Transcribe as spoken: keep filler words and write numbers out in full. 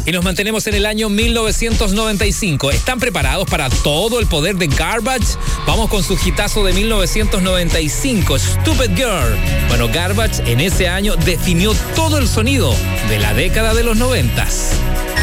Y nos mantenemos en el año mil novecientos noventa y cinco. ¿Están preparados para todo el poder de Garbage? Vamos con su hitazo de mil novecientos noventa y cinco, Stupid Girl. Bueno, Garbage en ese año definió todo el sonido de la década de los noventas.